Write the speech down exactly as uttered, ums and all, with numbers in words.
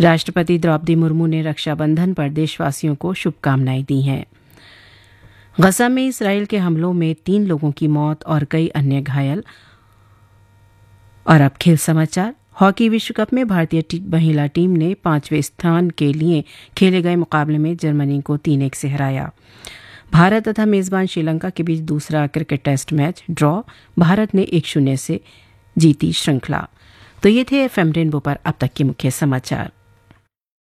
राष्ट्रपति द्रौपदी मुर्मू ने रक्षाबंधन पर देशवासियों को शुभकामनाएं दी हैं। गजा में इसराइल के हमलों में तीन लोगों की मौत और कई अन्य घायल। और अब खेल समाचार। हॉकी विश्व कप में भारतीय टी, महिला टीम ने पांचवें स्थान के लिए खेले गए मुकाबले में जर्मनी को तीन एक से हराया। भारत तथा मेजबान श्रीलंका के बीच दूसरा cricket test match draw. Bharat ने एक शून्य से जीती श्रृंखला। तो ये थे एफ एम रेनबो पर अब तक के मुख्य समाचार।